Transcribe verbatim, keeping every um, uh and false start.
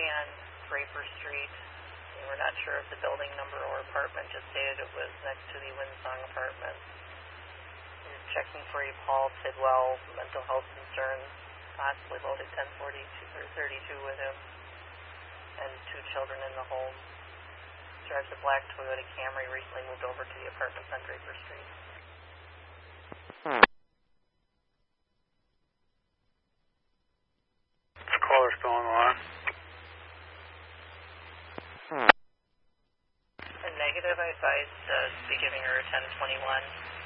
on Draper Street. We were not sure of the building number or apartment, just stated it was next to the Winsong apartment. We were checking for a Paul Tidwell, mental health concerns, possibly loaded ten forty-two or thirty-two with him, and two children in the home. Drives a black Toyota Camry, recently moved over to the apartments on Draper Street. The caller's still on the line. A negative, I advised uh, be giving her a ten twenty-one.